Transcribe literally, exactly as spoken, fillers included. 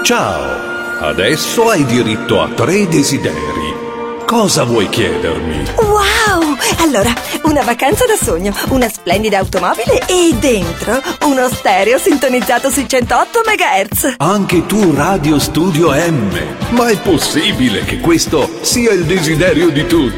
Ciao, adesso hai diritto a tre desideri. Cosa vuoi chiedermi? Wow! Allora, una vacanza da sogno, una splendida automobile e dentro uno stereo sintonizzato sui centootto megahertz. Anche tu Radio Studio M. Ma è possibile che questo sia il desiderio di tutti?